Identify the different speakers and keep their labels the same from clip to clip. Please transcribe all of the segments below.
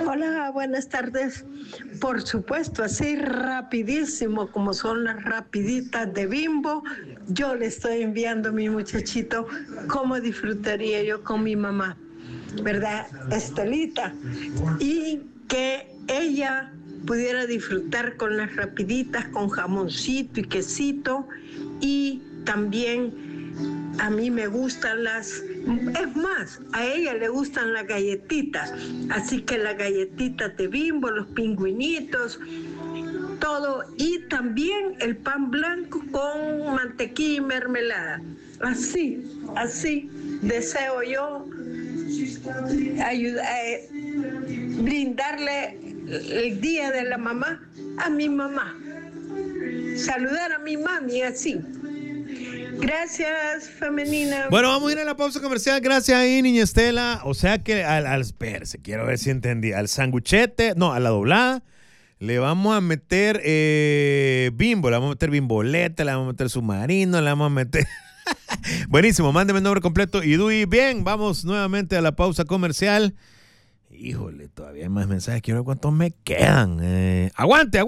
Speaker 1: Hola, buenas tardes. Por supuesto, así rapidísimo como son las rapiditas de Bimbo, yo le estoy enviando a mi muchachito cómo disfrutaría yo con mi mamá, ¿verdad, Estelita? Y que ella pudiera disfrutar con las rapiditas, con jamoncito y quesito, y también a mí me gustan es más, a ella le gustan las galletitas, así que las galletitas de Bimbo, los pingüinitos, todo, y también el pan blanco con mantequilla y mermelada. Así deseo yo brindarle el día de la mamá a mi mamá, saludar a mi mami así. Gracias, femenina.
Speaker 2: Bueno, vamos a ir a la pausa comercial. Gracias ahí, niña Estela. O sea que espérese, quiero ver si entendí. Al sanguchete, no, a la doblada, le vamos a meter Bimbo, le vamos a meter Bimboleta, le vamos a meter Submarino, le vamos a meter... Buenísimo, mándeme el nombre completo. Y Dui, bien, vamos nuevamente a la pausa comercial. Híjole, todavía hay más mensajes. Quiero ver cuántos me quedan. ¡Aguante!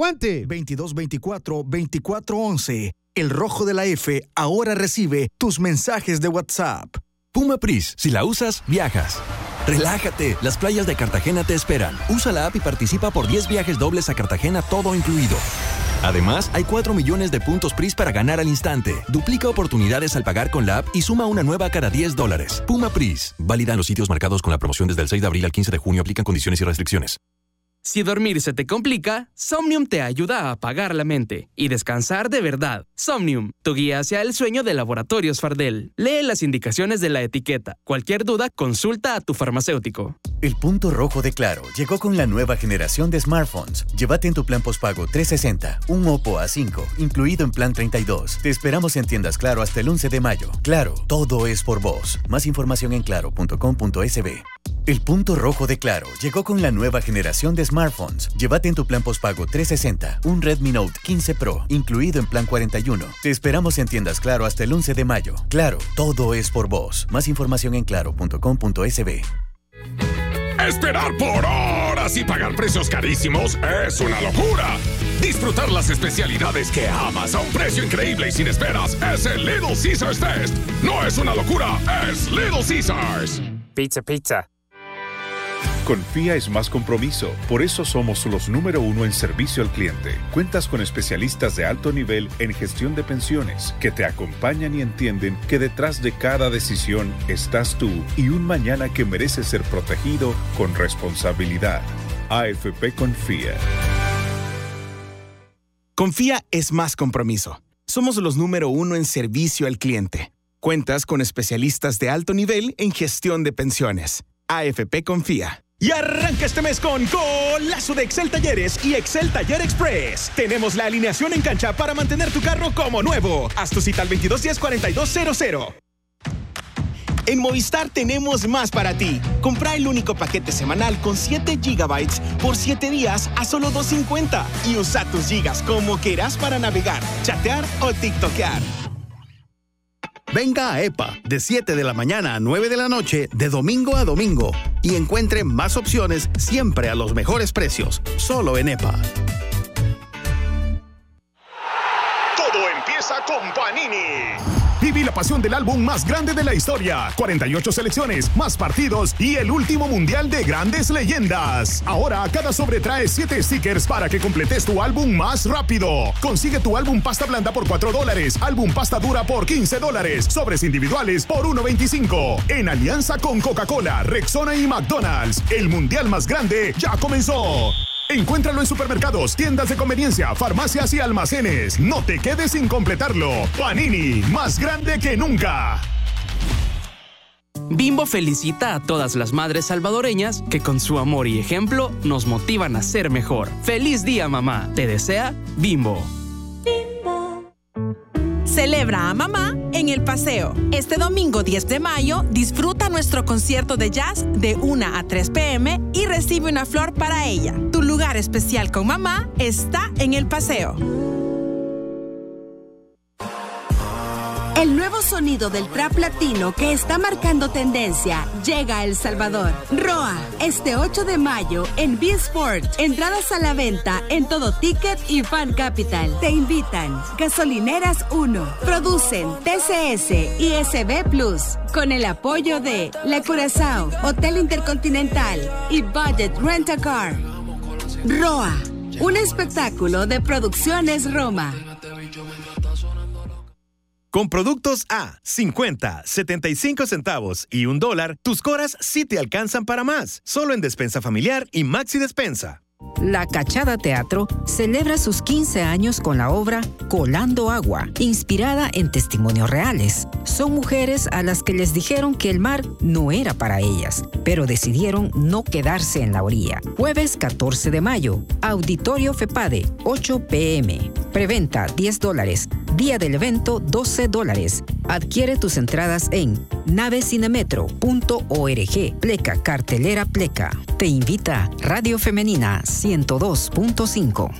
Speaker 3: 2224-2411. El rojo de la F ahora recibe tus mensajes de WhatsApp.
Speaker 4: Puma Pris, si la usas, viajas. Relájate, las playas de Cartagena te esperan. Usa la app y participa por 10 viajes dobles a Cartagena, todo incluido. Además, hay 4 millones de puntos Pris para ganar al instante. Duplica oportunidades al pagar con la app y suma una nueva cada $10. Puma Pris, válida en los sitios marcados con la promoción desde el 6 de abril al 15 de junio. Aplican condiciones y restricciones.
Speaker 5: Si dormir se te complica, Somnium te ayuda a apagar la mente y descansar de verdad. Somnium, tu guía hacia el sueño de Laboratorios Fardel. Lee las indicaciones de la etiqueta. Cualquier duda, consulta a tu farmacéutico.
Speaker 6: El punto rojo de Claro llegó con la nueva generación de smartphones. Llévate en tu plan postpago 360, un Oppo A5, incluido en plan 32. Te esperamos en tiendas Claro hasta el 11 de mayo. Claro, todo es por vos. Más información en claro.com.sb. El punto rojo de Claro llegó con la nueva generación de smartphones. Llévate en tu plan postpago 360, un Redmi Note 15 Pro, incluido en plan 41. Te esperamos en tiendas Claro hasta el 11 de mayo. Claro, todo es por vos. Más información en claro.com.sb.
Speaker 7: Esperar por horas y pagar precios carísimos es una locura. Disfrutar las especialidades que amas a un precio increíble y sin esperas es el Little Caesars Fest. No es una locura, es Little Caesars.
Speaker 8: Pizza.
Speaker 9: Confía es más compromiso, por eso somos los número 1 en servicio al cliente. Cuentas con especialistas de alto nivel en gestión de pensiones que te acompañan y entienden que detrás de cada decisión estás tú y un mañana que merece ser protegido con responsabilidad. AFP Confía.
Speaker 3: Confía es más compromiso. Somos los número 1 en servicio al cliente. Cuentas con especialistas de alto nivel en gestión de pensiones. AFP Confía. Y arranca este mes con Golazo de Excel Talleres y Excel Taller Express. Tenemos la alineación en cancha para mantener tu carro como nuevo. Haz tu cita al 2210-4200. En Movistar tenemos más para ti. Compra el único paquete semanal con 7 GB por 7 días a solo $2.50 y usa tus gigas como quieras para navegar, chatear o tiktokear.
Speaker 10: Venga a EPA de 7 de la mañana a 9 de la noche de domingo a domingo y encuentre más opciones siempre a los mejores precios, solo en EPA.
Speaker 7: Todo empieza con Panini.
Speaker 11: Viví la pasión del álbum más grande de la historia. 48 selecciones, más partidos y el último mundial de grandes leyendas. Ahora cada sobre trae 7 stickers para que completes tu álbum más rápido. Consigue tu álbum pasta blanda por $4, álbum pasta dura por $15, sobres individuales por $1.25. En alianza con Coca-Cola, Rexona y McDonald's, el mundial más grande ya comenzó. Encuéntralo en supermercados, tiendas de conveniencia, farmacias y almacenes. No te quedes sin completarlo. Panini, más grande que nunca.
Speaker 5: Bimbo felicita a todas las madres salvadoreñas que con su amor y ejemplo nos motivan a ser mejor. ¡Feliz día, mamá! Te desea Bimbo.
Speaker 12: Celebra a mamá en El Paseo. Este domingo 10 de mayo, disfruta nuestro concierto de jazz de 1 a 3 p.m. y recibe una flor para ella. Tu lugar especial con mamá está en El Paseo.
Speaker 8: El nuevo sonido del trap latino que está marcando tendencia llega a El Salvador. Roa, este 8 de mayo en B-Sport. Entradas a la venta en Todo Ticket y Fan Capital. Te invitan Gasolineras 1. Producen TCS y SB Plus. Con el apoyo de La Curazao, Hotel Intercontinental y Budget Rent-A-Car. Roa, un espectáculo de Producciones Roma.
Speaker 3: Con productos a 50, 75 centavos y $1, tus coras sí te alcanzan para más. Solo en Despensa Familiar y Maxi Despensa.
Speaker 13: La Cachada Teatro celebra sus 15 años con la obra Colando Agua, inspirada en testimonios reales. Son mujeres a las que les dijeron que el mar no era para ellas, pero decidieron no quedarse en la orilla. Jueves 14 de mayo, Auditorio FEPADE, 8 p.m. Preventa $10, día del evento $12. Adquiere tus entradas en navecinemetro.org. Pleca, cartelera Pleca. Te invita Radio Femenina 102.5.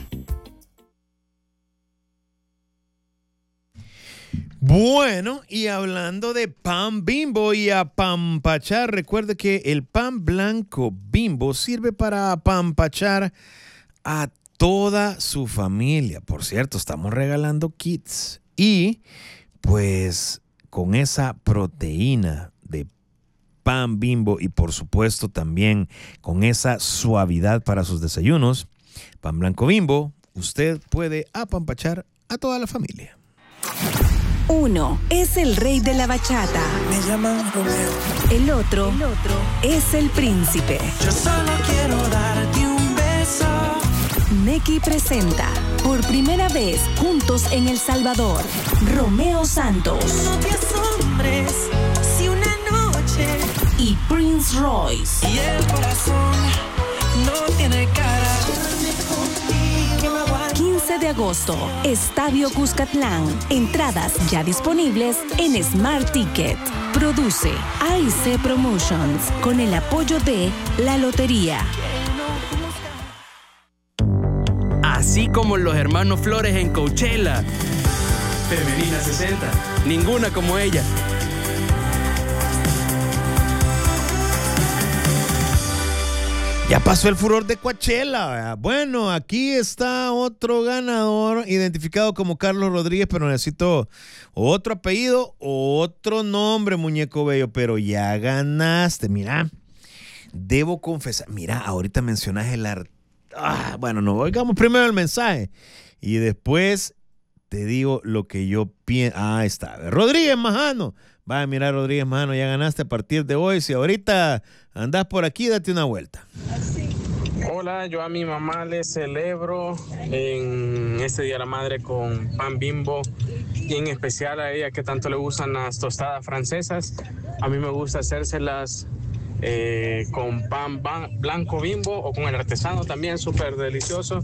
Speaker 2: Bueno, y hablando de pan Bimbo y apampachar, recuerde que el pan blanco Bimbo sirve para apampachar a toda su familia. Por cierto, estamos regalando kits y pues con esa proteína de pan Bimbo y por supuesto también con esa suavidad para sus desayunos, pan blanco Bimbo, usted puede apampachar a toda la familia.
Speaker 8: Uno es el rey de la bachata.
Speaker 14: Me llaman Romeo.
Speaker 8: El otro es el príncipe.
Speaker 14: Yo solo quiero darte un beso.
Speaker 8: Nequi presenta por primera vez juntos en El Salvador, Romeo Santos.
Speaker 14: No te asombres si una noche
Speaker 8: y Prince Royce.
Speaker 14: Y el corazón no tiene cara.
Speaker 8: 15 de agosto, Estadio Cuscatlán. Entradas ya disponibles en Smart Ticket. Produce AIC Promotions con el apoyo de La Lotería.
Speaker 5: Así como los hermanos Flores en Coachella. Femenina 60. Ninguna como ella.
Speaker 2: Ya pasó el furor de Coachella. Bueno, aquí está otro ganador identificado como Carlos Rodríguez, pero necesito otro apellido, otro nombre, muñeco bello, pero ya ganaste. Mira, debo confesar, mira, ahorita mencionas el bueno, no, oigamos primero el mensaje y después te digo lo que yo pienso. Ahí está, Rodríguez Majano. Vaya, mira, Rodríguez Majano, ya ganaste a partir de hoy. Si ahorita andás por aquí, date una vuelta.
Speaker 15: Hola, yo a mi mamá le celebro en este Día de la Madre con pan Bimbo y en especial a ella que tanto le gustan las tostadas francesas. A mí me gusta hacérselas con pan blanco Bimbo o con el artesano también, súper delicioso.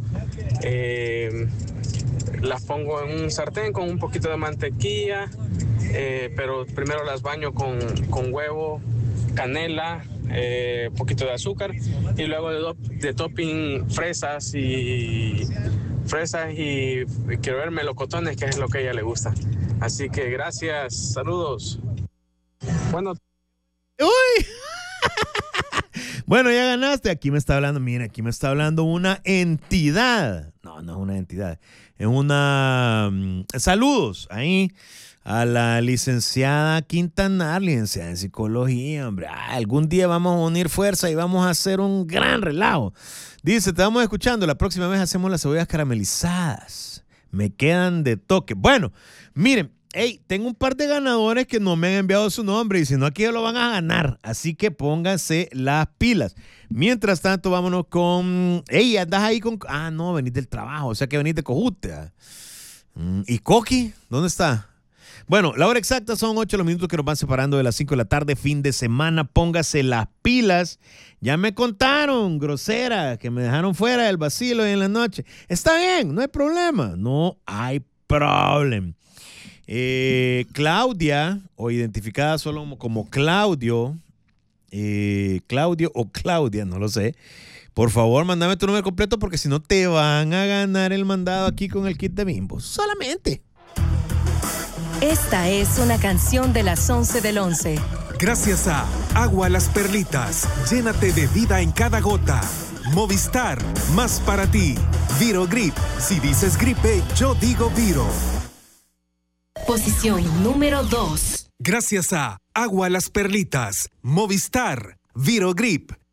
Speaker 15: Las pongo en un sartén con un poquito de mantequilla, pero primero las baño con huevo, canela, poquito de azúcar y luego de topping fresas y quiero ver melocotones, que es lo que a ella le gusta. Así que gracias, saludos. Bueno.
Speaker 2: ¡Uy! Bueno, ya ganaste. Aquí me está hablando, mira, aquí me está hablando una entidad. No, no es una entidad. Es una... saludos ahí a la licenciada Quintanar, licenciada en psicología, hombre. Algún día vamos a unir fuerza y vamos a hacer un gran relajo. Dice, te vamos escuchando. La próxima vez hacemos las cebollas caramelizadas. Me quedan de toque. Bueno, miren. Hey, tengo un par de ganadores que no me han enviado su nombre y si no aquí lo van a ganar, así que pónganse las pilas. Mientras tanto, vámonos con... Hey, andas ahí con... Ah, no, venís del trabajo, o sea que venís de Cojute. ¿Y Coqui? ¿Dónde está? Bueno, la hora exacta son 8 los minutos que nos van separando de las 5 de la tarde, fin de semana. Póngase las pilas. Ya me contaron, grosera, que me dejaron fuera del vacilo y en la noche. Está bien, no hay problema. No hay problema. Claudia, o identificada solo como Claudio, Claudio o Claudia, no lo sé. Por favor, mándame tu número completo porque si no te van a ganar el mandado aquí con el kit de Bimbo. Solamente.
Speaker 16: Esta es una canción de las 11 del 11.
Speaker 17: Gracias a Agua Las Perlitas, llénate de vida en cada gota. Movistar, más para ti. Virogrip, si dices gripe, yo digo Viro.
Speaker 16: Posición número 2.
Speaker 17: Gracias a Agua Las Perlitas, Movistar, Virogrip,